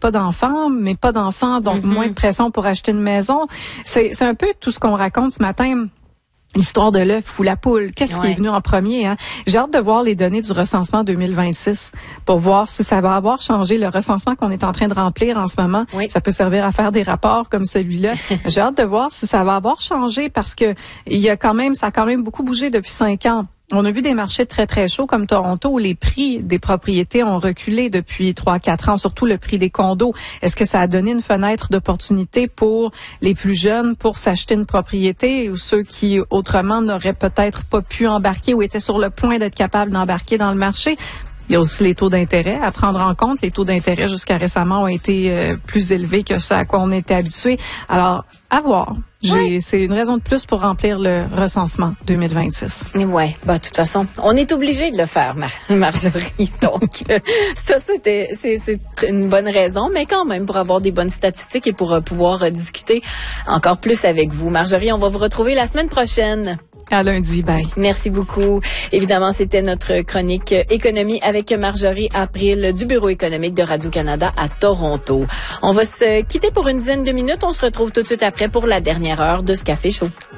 pas d'enfants, mais pas d'enfants, donc moins de pression pour acheter une maison. C'est un peu tout ce qu'on raconte ce matin. L'histoire de l'œuf ou la poule, qu'est-ce qui est venu en premier? Hein? J'ai hâte de voir les données du recensement 2026 pour voir si ça va avoir changé. Le recensement qu'on est en train de remplir en ce moment, ça peut servir à faire des rapports comme celui-là. J'ai hâte de voir si ça va avoir changé parce que ça a quand même beaucoup bougé depuis 5 ans. On a vu des marchés très, très chauds comme Toronto où les prix des propriétés ont reculé depuis 3-4 ans, surtout le prix des condos. Est-ce que ça a donné une fenêtre d'opportunité pour les plus jeunes pour s'acheter une propriété ou ceux qui autrement n'auraient peut-être pas pu embarquer ou étaient sur le point d'être capables d'embarquer dans le marché? Il y a aussi les taux d'intérêt à prendre en compte. Les taux d'intérêt jusqu'à récemment ont été plus élevés que ce à quoi on était habitué. Alors, à voir. C'est une raison de plus pour remplir le recensement 2026. Ouais, de toute façon, on est obligé de le faire, Marjorie. Donc, c'est une bonne raison, mais quand même pour avoir des bonnes statistiques et pour pouvoir discuter encore plus avec vous. Marjorie, on va vous retrouver la semaine prochaine. À lundi, bye. Merci beaucoup. Évidemment, c'était notre chronique économie avec Marjorie April du Bureau économique de Radio-Canada à Toronto. On va se quitter pour une dizaine de minutes. On se retrouve tout de suite après pour la dernière heure de ce Café Chaud.